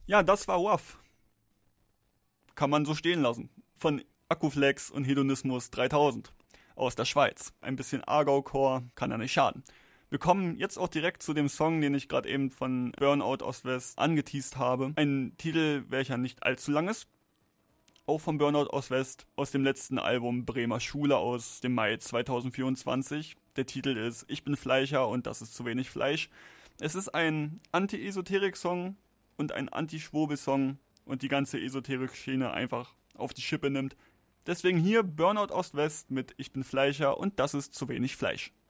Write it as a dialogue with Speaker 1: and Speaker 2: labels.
Speaker 1: Ja, das war Waff. Kann man so stehen lassen. Von Akkuflex und Hedonismus 3000 aus der Schweiz. Ein bisschen Aargau-Core kann ja nicht schaden. Wir kommen jetzt auch direkt zu dem Song, den ich gerade eben von Burnout Ost-West angeteast habe. Ein Titel, welcher nicht allzu lang ist. Auch von Burnout Ost-West aus dem letzten Album Bremer Schule aus dem Mai 2024. Der Titel ist Ich bin Fleischer und das ist zu wenig Fleisch. Es ist ein Anti-Esoterik-Song und ein Anti-Schwurbel-Song und die ganze Esoterik-Schiene einfach auf die Schippe nimmt. Deswegen hier Burnout Ost-West mit Ich bin Fleischer und das ist zu wenig Fleisch.